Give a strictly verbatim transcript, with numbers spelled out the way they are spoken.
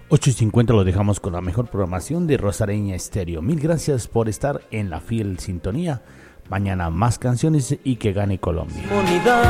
ocho y cincuenta lo dejamos con la mejor programación de Rosareña Estéreo. Mil gracias por estar en la fiel sintonía. Mañana más canciones y que gane Colombia.